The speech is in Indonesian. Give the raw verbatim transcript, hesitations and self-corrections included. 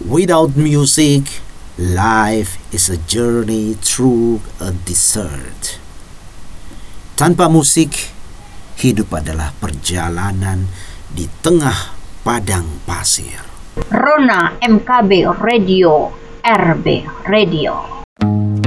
Without music, life is a journey through a desert. Tanpa musik, hidup adalah perjalanan di tengah padang pasir. Rona M K B Radio, R B Radio.